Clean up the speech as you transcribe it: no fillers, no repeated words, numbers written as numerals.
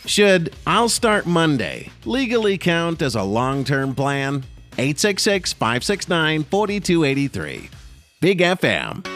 Should "I'll start Monday" legally count as a long-term plan? 866-569-4283. Big FM.